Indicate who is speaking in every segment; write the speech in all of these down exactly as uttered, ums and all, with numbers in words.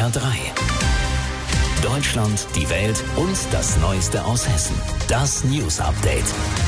Speaker 1: R drei. Deutschland, die Welt und das Neueste aus Hessen. Das News Update.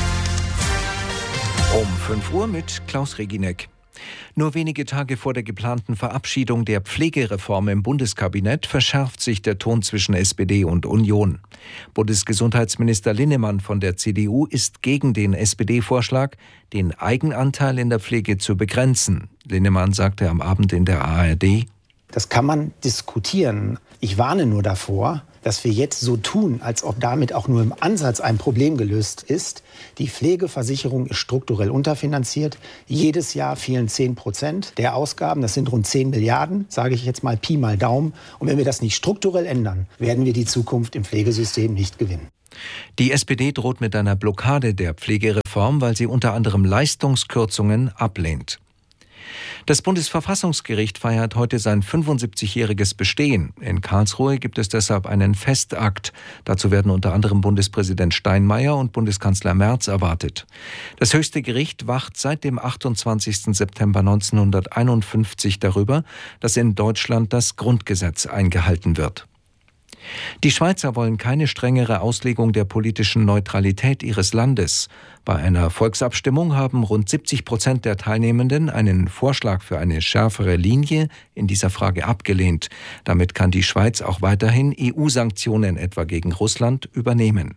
Speaker 2: Um fünf Uhr mit Klaus Reginek. Nur wenige Tage vor der geplanten Verabschiedung der Pflegereform im Bundeskabinett verschärft sich der Ton zwischen S P D und Union. Bundesgesundheitsminister Linnemann von der C D U ist gegen den S P D-Vorschlag, den Eigenanteil in der Pflege zu begrenzen. Linnemann sagte am Abend in der A R D:
Speaker 3: Das kann man diskutieren. Ich warne nur davor, dass wir jetzt so tun, als ob damit auch nur im Ansatz ein Problem gelöst ist. Die Pflegeversicherung ist strukturell unterfinanziert. Jedes Jahr fehlen zehn Prozent der Ausgaben. Das sind rund zehn Milliarden, sage ich jetzt mal Pi mal Daumen. Und wenn wir das nicht strukturell ändern, werden wir die Zukunft im Pflegesystem nicht gewinnen.
Speaker 2: Die S P D droht mit einer Blockade der Pflegereform, weil sie unter anderem Leistungskürzungen ablehnt. Das Bundesverfassungsgericht feiert heute sein fünfundsiebzigjähriges Bestehen. In Karlsruhe gibt es deshalb einen Festakt. Dazu werden unter anderem Bundespräsident Steinmeier und Bundeskanzler Merz erwartet. Das höchste Gericht wacht seit dem achtundzwanzigsten September neunzehnhunderteinundfünfzig darüber, dass in Deutschland das Grundgesetz eingehalten wird. Die Schweizer wollen keine strengere Auslegung der politischen Neutralität ihres Landes. Bei einer Volksabstimmung haben rund siebzig Prozent der Teilnehmenden einen Vorschlag für eine schärfere Linie in dieser Frage abgelehnt. Damit kann die Schweiz auch weiterhin E U-Sanktionen etwa gegen Russland übernehmen.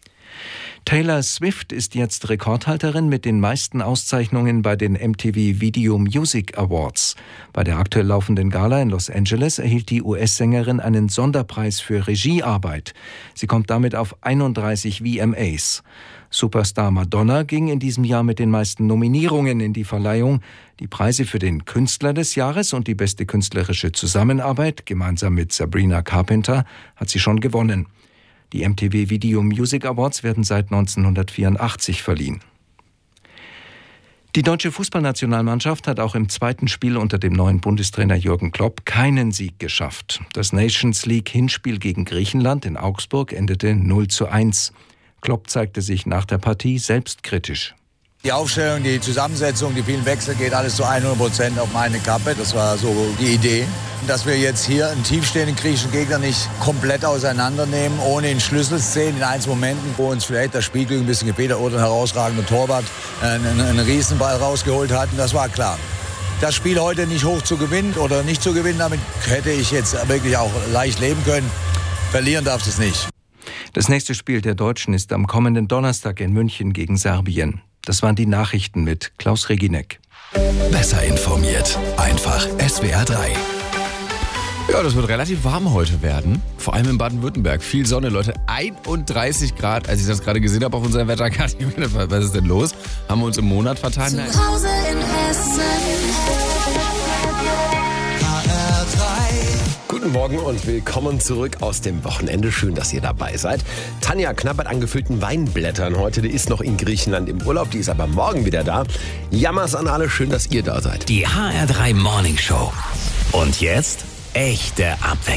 Speaker 2: Taylor Swift ist jetzt Rekordhalterin mit den meisten Auszeichnungen bei den M T V Video Music Awards. Bei der aktuell laufenden Gala in Los Angeles erhielt die U S-Sängerin einen Sonderpreis für Regiearbeit. Sie kommt damit auf einunddreißig V M As. Superstar Madonna ging in diesem Jahr mit den meisten Nominierungen in die Verleihung. Die Preise für den Künstler des Jahres und die beste künstlerische Zusammenarbeit, gemeinsam mit Sabrina Carpenter, hat sie schon gewonnen. Die M T V Video Music Awards werden seit neunzehnhundertvierundachtzig verliehen. Die deutsche Fußballnationalmannschaft hat auch im zweiten Spiel unter dem neuen Bundestrainer Jürgen Klopp keinen Sieg geschafft. Das Nations League Hinspiel gegen Griechenland in Augsburg endete null zu eins. Klopp zeigte sich nach der Partie selbstkritisch.
Speaker 4: Die Aufstellung, die Zusammensetzung, die vielen Wechsel geht alles zu hundert Prozent auf meine Kappe. Das war so die Idee. Dass wir jetzt hier einen tiefstehenden griechischen Gegner nicht komplett auseinandernehmen, ohne in Schlüsselszenen, in einzelnen Momenten, wo uns vielleicht das Spielglück ein bisschen gefehlt hat oder ein herausragender Torwart einen, einen Riesenball rausgeholt hatten. Das war klar. Das Spiel heute nicht hoch zu gewinnen oder nicht zu gewinnen, damit hätte ich jetzt wirklich auch leicht leben können. Verlieren darf es nicht.
Speaker 2: Das nächste Spiel der Deutschen ist am kommenden Donnerstag in München gegen Serbien. Das waren die Nachrichten mit Klaus Reginek.
Speaker 1: Besser informiert. Einfach S W R drei.
Speaker 5: Ja, das wird relativ warm heute werden. Vor allem in Baden-Württemberg. Viel Sonne, Leute. einunddreißig Grad. Als ich das gerade gesehen habe auf unserer Wetterkarte, was ist denn los? Haben wir uns im Monat vertan?
Speaker 6: Zu Hause in Hessen. H R drei.
Speaker 7: Guten Morgen und willkommen zurück aus dem Wochenende. Schön, dass ihr dabei seid. Tanja knabbert an gefüllten Weinblättern heute. Die ist noch in Griechenland im Urlaub, die ist aber morgen wieder da. Jammers an alle, schön, dass ihr da seid.
Speaker 1: Die H R drei Morning Show. Und jetzt echte Abwechslung.